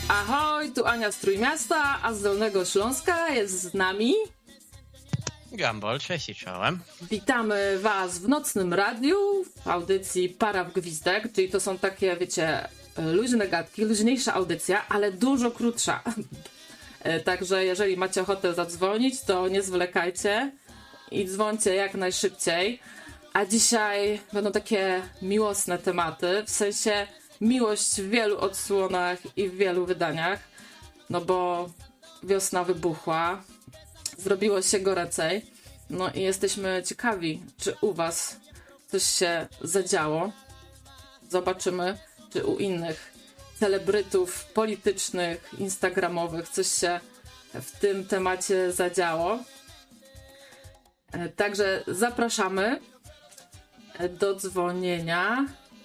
Ahoj, tu Ania z Trójmiasta, a z Dolnego Śląska jest z nami Gumball, cześć i czołem. Witamy Was w Nocnym Radiu, w audycji Para w Gwizdek, czyli to są takie, wiecie, luźne gadki, luźniejsza audycja, ale dużo krótsza. Także jeżeli macie ochotę zadzwonić, to nie zwlekajcie i dzwońcie jak najszybciej. A dzisiaj będą takie miłosne tematy, w sensie miłość w wielu odsłonach i w wielu wydaniach, no bo wiosna wybuchła, zrobiło się goręcej, no i jesteśmy ciekawi, czy u Was coś się zadziało. Zobaczymy, czy u innych celebrytów politycznych, instagramowych coś się w tym temacie zadziało. Także zapraszamy do dzwonienia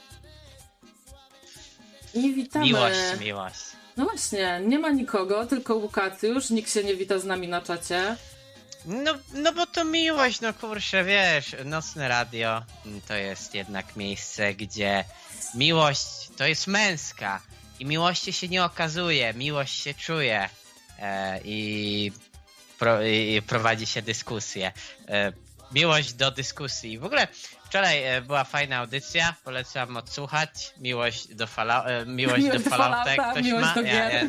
i witamy. Miłość. No właśnie, nie ma nikogo, tylko Łukasz, nikt się nie wita z nami na czacie. No bo to miłość, no kurczę, wiesz, Nocne Radio to jest jednak miejsce, gdzie miłość to jest męska i miłości się nie okazuje, miłość się czuje i prowadzi się dyskusję. Miłość do dyskusji. W ogóle wczoraj była fajna audycja, polecam odsłuchać. Miłość do Fallouta, ktoś miłość ma? Do gier.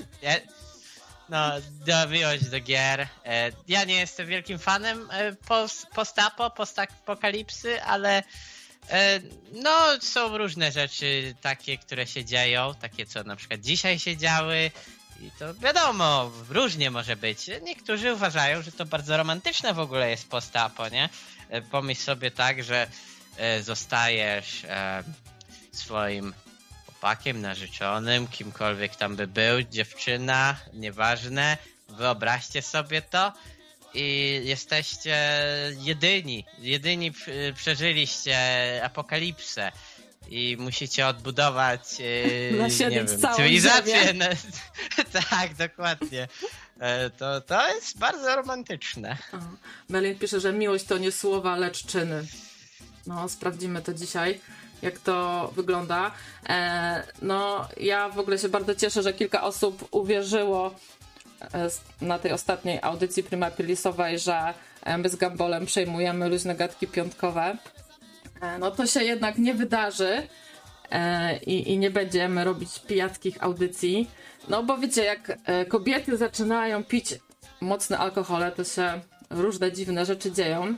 Miłość do gier. Ja nie jestem wielkim fanem postapokalipsy, ale no są różne rzeczy takie, które się dzieją, takie co na przykład dzisiaj się działy. I to wiadomo, różnie może być. Niektórzy uważają, że to bardzo romantyczne w ogóle jest postapo, nie? Pomyśl sobie tak, że zostajesz swoim chłopakiem, narzeczonym, kimkolwiek tam by był, dziewczyna, nieważne. Wyobraźcie sobie to i jesteście jedyni przeżyliście apokalipsę. I musicie odbudować cywilizację. Tak, dokładnie. To jest bardzo romantyczne. Melin pisze, że miłość to nie słowa, lecz czyny. No, sprawdzimy to dzisiaj, jak to wygląda. No, ja w ogóle się bardzo cieszę, że kilka osób uwierzyło na tej ostatniej audycji Prima Pilisowej, że my z Gumballem przejmujemy luźne gadki piątkowe. No to się jednak nie wydarzy i nie będziemy robić pijackich audycji. No bo wiecie, jak kobiety zaczynają pić mocne alkohole, to się różne dziwne rzeczy dzieją.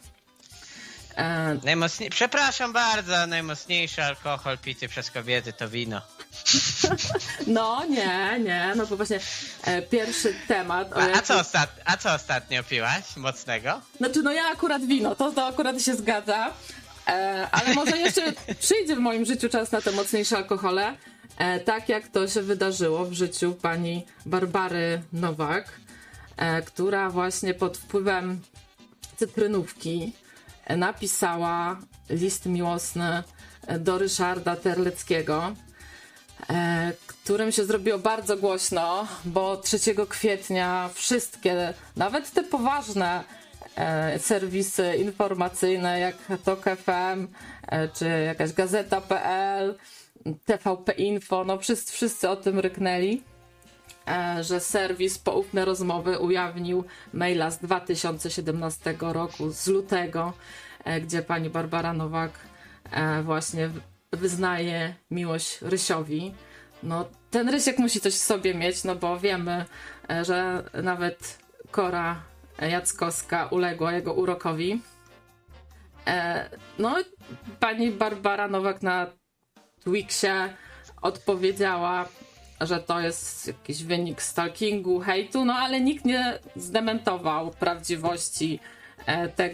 Przepraszam bardzo, najmocniejszy alkohol pity przez kobiety to wino. No nie, no bo właśnie pierwszy temat... A co ostatnio piłaś mocnego? Znaczy no ja akurat wino, to akurat się zgadza. Ale może jeszcze przyjdzie w moim życiu czas na te mocniejsze alkohole, tak jak to się wydarzyło w życiu pani Barbary Nowak, która właśnie pod wpływem cytrynówki napisała list miłosny do Ryszarda Terleckiego, którym się zrobiło bardzo głośno, bo 3 kwietnia wszystkie, nawet te poważne serwisy informacyjne jak TOK FM czy jakaś gazeta.pl, TVP Info, no wszyscy o tym ryknęli, że serwis Poufne Rozmowy ujawnił maila z 2017 roku, z lutego, gdzie pani Barbara Nowak właśnie wyznaje miłość Rysiowi. No ten Rysiek musi coś w sobie mieć, no bo wiemy, że nawet Kora Jackowska uległa jego urokowi. No, pani Barbara Nowak na Twixie odpowiedziała, że to jest jakiś wynik stalkingu, hejtu, no ale nikt nie zdementował prawdziwości